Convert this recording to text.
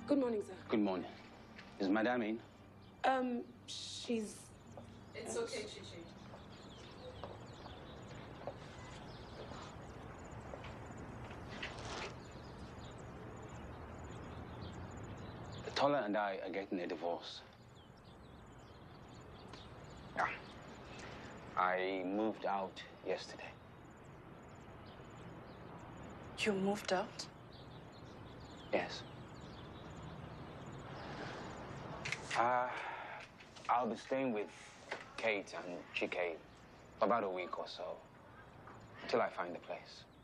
Good morning, sir. Good morning. Is Madame in? She's... It's okay, Chichi. Tola and I are getting a divorce. Yeah. I moved out yesterday. You moved out? Yes. I'll be staying with Kate and Chike for about a week or so, till I find a place.